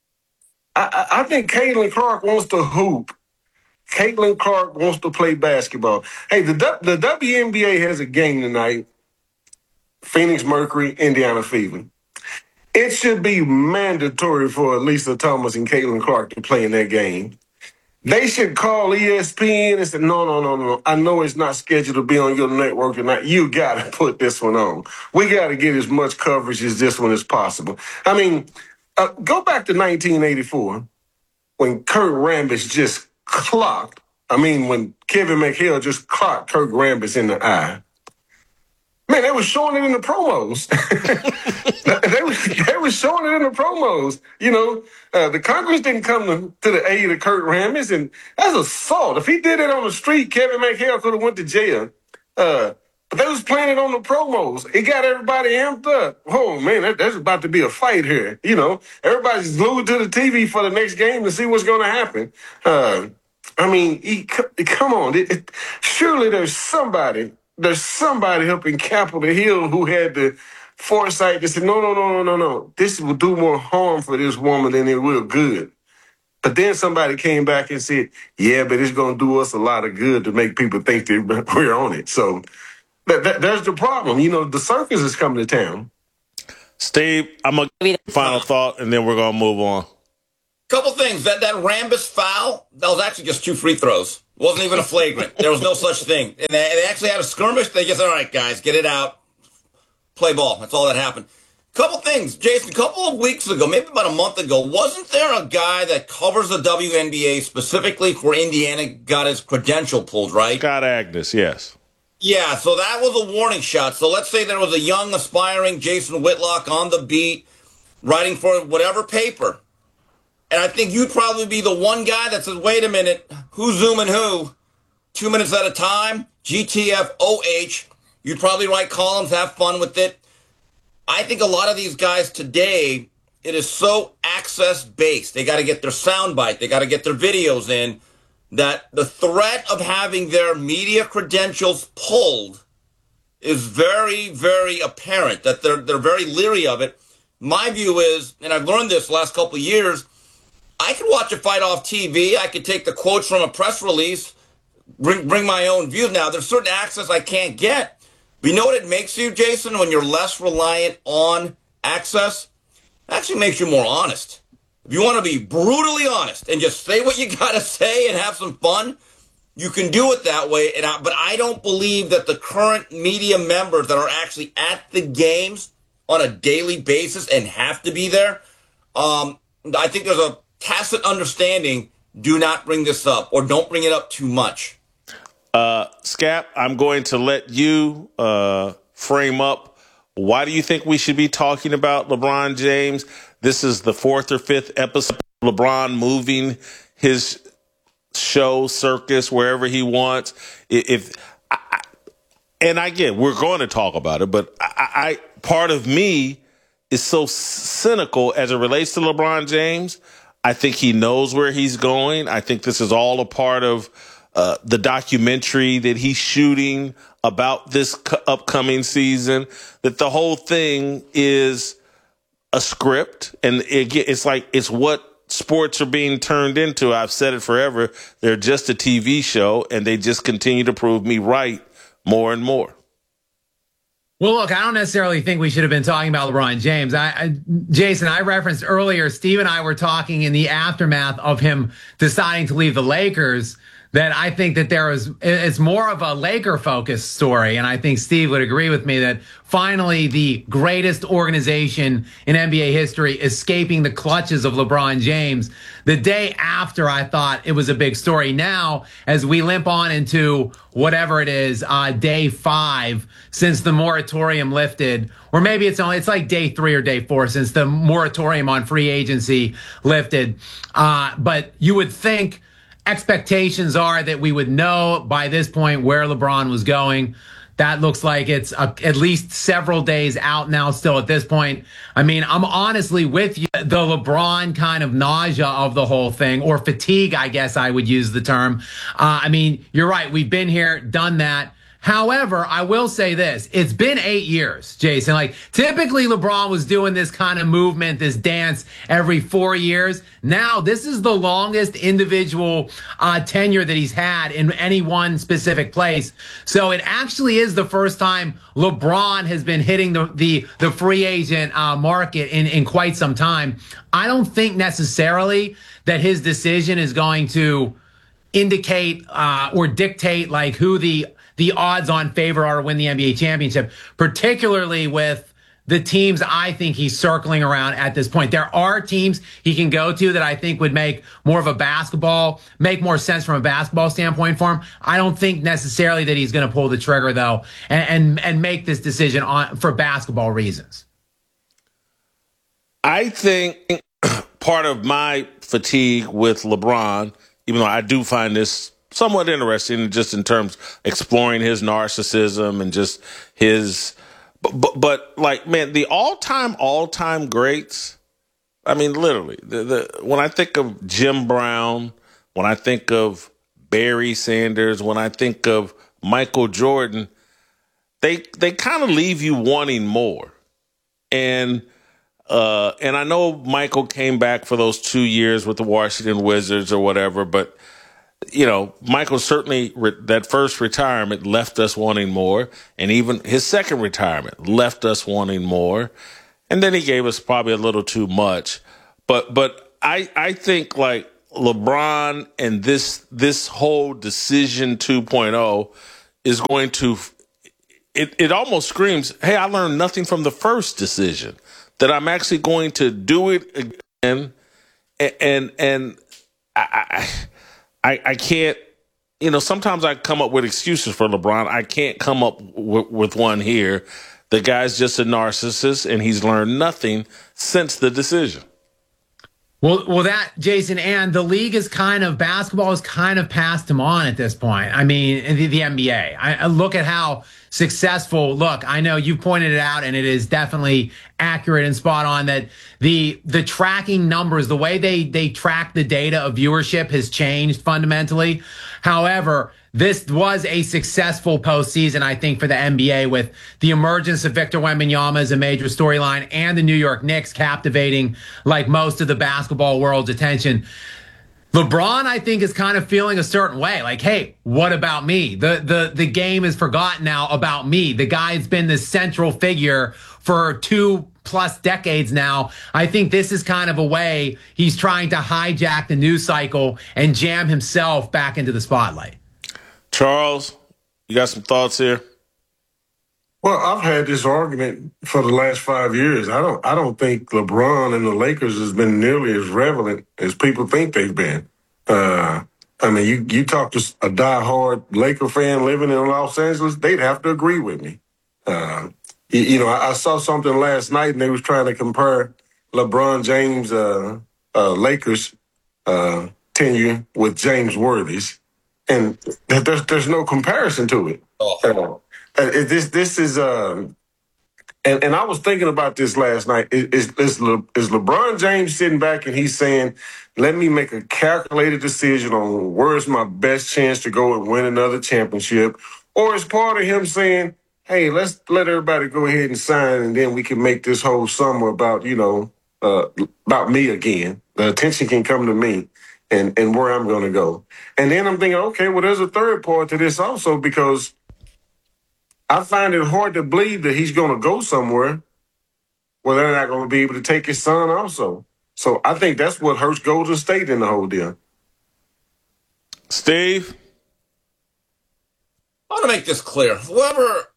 L: I, I, I think Caitlin Clark wants to hoop. Caitlin Clark wants to play basketball. Hey, the the W N B A has a game tonight. Phoenix Mercury, Indiana Fever. It should be mandatory for Lisa Thomas and Caitlin Clark to play in that game. They should call E S P N and say, no, no, no, no. I know it's not scheduled to be on your network tonight. You got to put this one on. We got to get as much coverage as this one as possible. I mean, uh, go back to nineteen eighty-four when Kurt Rambis just clocked. I mean, when Kevin McHale just clocked Kurt Rambis in the eye. Man, they were showing it in the promos. they, were, they were showing it in the promos. You know, uh, the Congress didn't come to, to the aid of Kurt Rambis, and that's assault. If he did it on the street, Kevin McHale could have went to jail. Uh, but they was playing it on the promos. It got everybody amped up. Oh, man, that, there's about to be a fight here. You know, everybody's glued to the T V for the next game to see what's going to happen. Uh, I mean, he, come on. It, it, surely there's somebody... There's somebody up in Capitol Hill who had the foresight to say, no, no, no, no, no, no. This will do more harm for this woman than it will good. But then somebody came back and said, yeah, but it's going to do us a lot of good to make people think that we're on it. So that, that, there's the problem. You know, the circus is coming to town.
A: Steve, I'm going to give you a final thought, and then we're going to move on.
K: Couple things. That that Rambis foul, that was actually just two free throws. It wasn't even a flagrant. There was no such thing. And they, they actually had a skirmish. They just, all right, guys, get it out. Play ball. That's all that happened. Couple things, Jason. A couple of weeks ago, maybe about a month ago, wasn't there a guy that covers the W N B A specifically for Indiana got his credential pulled, right?
A: Scott Agnes, yes.
K: Yeah, so that was a warning shot. So let's say there was a young, aspiring Jason Whitlock on the beat, writing for whatever paper. And I think you'd probably be the one guy that says, wait a minute, who's zooming who? Two minutes at a time, G T F O H. You'd probably write columns, have fun with it. I think a lot of these guys today, it is so access-based. They got to get their soundbite. They got to get their videos in, that the threat of having their media credentials pulled is very, very apparent, that they're, they're very leery of it. My view is, and I've learned this the last couple of years, I could watch a fight off T V. I could take the quotes from a press release, bring, bring my own views. Now, there's certain access I can't get. But you know what it makes you, Jason, when you're less reliant on access? It actually makes you more honest. If you want to be brutally honest and just say what you got to say and have some fun, you can do it that way. And I, but I don't believe that the current media members that are actually at the games on a daily basis and have to be there, um, I think there's a tacit understanding, do not bring this up or don't bring it up too much.
A: Uh, Scap, I'm going to let you uh, frame up. Why do you think we should be talking about LeBron James? This is the fourth or fifth episode of LeBron moving his show, circus, wherever he wants. If I, and again, we're going to talk about it, but I, I part of me is so cynical as it relates to LeBron James. I think he knows where he's going. I think this is all a part of Uh, the documentary that he's shooting about this cu- upcoming season, that the whole thing is a script. And it, it's like, it's what sports are being turned into. I've said it forever. They're just a T V show, and they just continue to prove me right more and more.
J: Well, look, I don't necessarily think we should have been talking about LeBron James. I, I, Jason, I referenced earlier, Steve and I were talking in the aftermath of him deciding to leave the Lakers, that I think that there is, it's more of a Laker focused story. And I think Steve would agree with me that finally the greatest organization in N B A history escaping the clutches of LeBron James. The day after, I thought it was a big story. Now, as we limp on into whatever it is, uh, day five since the moratorium lifted, or maybe it's only, it's like day three or day four since the moratorium on free agency lifted. Uh, but you would think, expectations are that we would know by this point where LeBron was going. That looks like it's a, at least several days out now still at this point. I mean, I'm honestly with you. The LeBron kind of nausea of the whole thing, or fatigue, I guess I would use the term. Uh, I mean, you're right. We've been here, done that. However, I will say this. It's been eight years, Jason. Like, typically LeBron was doing this kind of movement, this dance every four years. Now, this is the longest individual uh, tenure that he's had in any one specific place. So it actually is the first time LeBron has been hitting the the, the free agent uh, market in, in quite some time. I don't think necessarily that his decision is going to indicate uh, or dictate like who the the odds on favor are to win the N B A championship, particularly with the teams I think he's circling around at this point. There are teams he can go to that I think would make more of a basketball, make more sense from a basketball standpoint for him. I don't think necessarily that he's going to pull the trigger though and, and, and make this decision on for basketball reasons.
A: I think part of my fatigue with LeBron, even though I do find this somewhat interesting just in terms of exploring his narcissism and just his, but, but, but like, man, the all-time, all-time greats, I mean, literally, the, the, when I think of Jim Brown, when I think of Barry Sanders, when I think of Michael Jordan, they, they kind of leave you wanting more. And Uh, and I know Michael came back for those two years with the Washington Wizards or whatever, but, you know, Michael certainly, re- that first retirement left us wanting more. And even his second retirement left us wanting more. And then he gave us probably a little too much. But but I, I think, like, LeBron and this this whole decision two point oh is going to, it, it almost screams, hey, I learned nothing from the first decision. That I'm actually going to do it again, and and, and I, I I can't. You know, sometimes I come up with excuses for LeBron. I can't come up w- with one here. The guy's just a narcissist, and he's learned nothing since the decision.
J: Well, well, that, Jason, and the league is kind of, basketball has kind of passed him on at this point. I mean, the, the N B A. I, I look at how successful, look, I know you pointed it out, and it is definitely accurate and spot on that the the tracking numbers, the way they, they track the data of viewership has changed fundamentally. However, this was a successful postseason, I think, for the N B A with the emergence of Victor Wembanyama as a major storyline and the New York Knicks captivating like most of the basketball world's attention. LeBron, I think, is kind of feeling a certain way. Like, hey, what about me? The the the game is forgotten now about me. The guy's been the central figure for two plus decades now. I think this is kind of a way he's trying to hijack the news cycle and jam himself back into the spotlight.
A: Charles, you got some thoughts here?
L: Well, I've had this argument for the last five years. I don't I don't think LeBron and the Lakers has been nearly as relevant as people think they've been. Uh, I mean, you, you talk to a diehard Laker fan living in Los Angeles, they'd have to agree with me. Uh, you, you know, I, I saw something last night, and they was trying to compare LeBron James' uh, uh, Lakers uh, tenure with James Worthy's, and there's there's no comparison to it. Uh, Uh, this this is um, and, and I was thinking about this last night. Is is, Le, is LeBron James sitting back and he's saying, "Let me make a calculated decision on where's my best chance to go and win another championship," or is part of him saying, "Hey, let's let everybody go ahead and sign, and then we can make this whole summer about you know uh, about me again. The attention can come to me." And and where I'm going to go. And then I'm thinking, okay, well, there's a third part to this also, because I find it hard to believe that he's going to go somewhere where they're not going to be able to take his son also. So I think that's what hurts Golden State in the whole deal.
A: Steve?
K: I want to make this clear. Whoever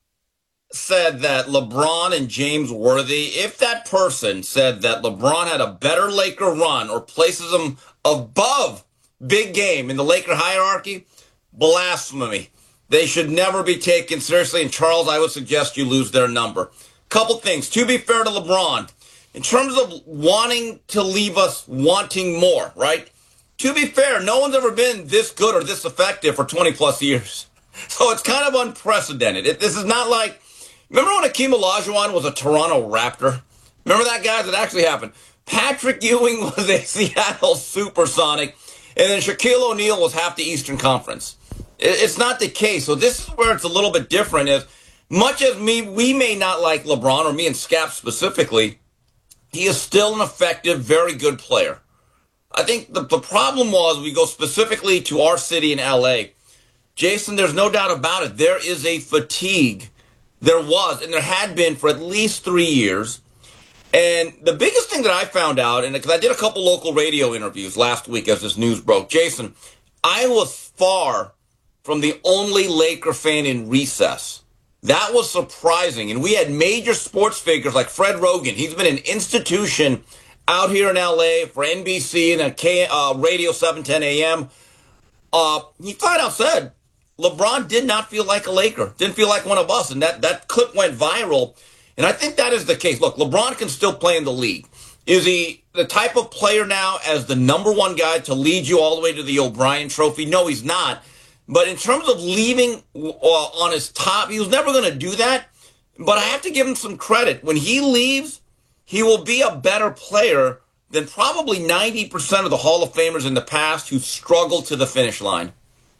K: said that LeBron and James Worthy, if that person said that LeBron had a better Laker run or places him above Big Game in the Laker hierarchy, blasphemy. They should never be taken seriously. And Charles, I would suggest you lose their number. Couple things. To be fair to LeBron, in terms of wanting to leave us wanting more, right? To be fair, no one's ever been this good or this effective for twenty plus years. So it's kind of unprecedented. It, this is not like, remember when Hakeem Olajuwon was a Toronto Raptor? Remember that, guys? It actually happened. Patrick Ewing was a Seattle Supersonic, and then Shaquille O'Neal was half the Eastern Conference. It's not the case. So this is where it's a little bit different. Is much as me, we may not like LeBron, or me and Scap specifically, he is still an effective, very good player. I think the, the problem was, we go specifically to our city in L A. Jason, there's no doubt about it. There is a fatigue. There was, and there had been for at least three years. And the biggest thing that I found out, and because I did a couple local radio interviews last week as this news broke, Jason, I was far from the only Laker fan in recess. That was surprising. And we had major sports figures like Fred Rogan. He's been an institution out here in L A for N B C and K, uh, Radio seven ten A M. Uh, he flat out said, LeBron did not feel like a Laker. Didn't feel like one of us. And that, that clip went viral. And I think that is the case. Look, LeBron can still play in the league. Is he the type of player now as the number one guy to lead you all the way to the O'Brien Trophy? No, he's not. But in terms of leaving uh, on his top, he was never going to do that. But I have to give him some credit. When he leaves, he will be a better player than probably ninety percent of the Hall of Famers in the past who struggled to the finish line.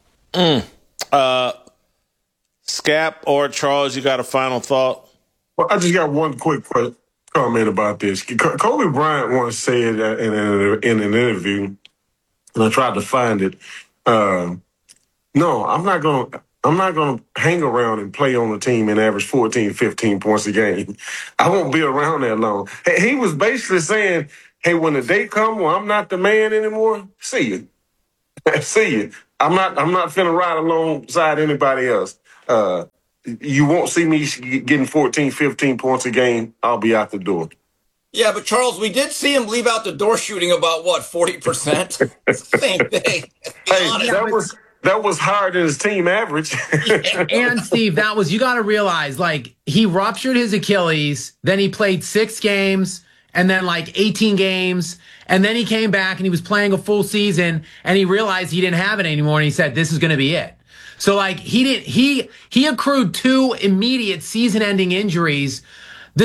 A: Mm. Uh, Scap or Charles, you got a final thought?
L: Well, I just got one quick question. comment about this. Kobe Bryant once said in an, in an interview, and I tried to find it. Uh, no, I'm not going to. I'm not going to hang around and play on the team and average fourteen, fifteen points a game. I won't be around that long. He was basically saying, hey, when the day comes where I'm not the man anymore, see you. see you. I'm not I'm not finna ride alongside anybody else. Uh, you won't see me getting fourteen, fifteen points a game. I'll be out the door.
K: Yeah, but Charles, we did see him leave out the door shooting about, what, forty percent? Same thing. Hey,
L: honest. that was... That was higher than his team average.
J: And Steve, that was, you got to realize, like, he ruptured his Achilles, then he played six games, and then like eighteen games, and then he came back and he was playing a full season, and he realized he didn't have it anymore, and he said, this is going to be it. So like he didn't, he, he accrued two immediate season ending injuries